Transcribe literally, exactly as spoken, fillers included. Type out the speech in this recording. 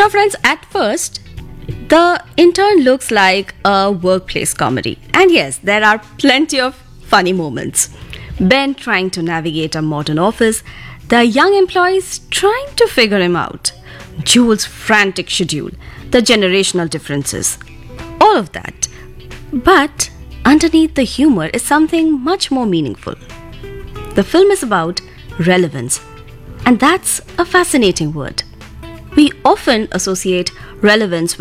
Now, friends, at first, the intern looks like a workplace comedy. And yes, there are plenty of funny moments. Ben trying to navigate a modern office, the young employees trying to figure him out, Jules' frantic schedule, the generational differences, all of that. But underneath the humor is something much more meaningful. The film is about relevance, and that's a fascinating word. We often associate relevance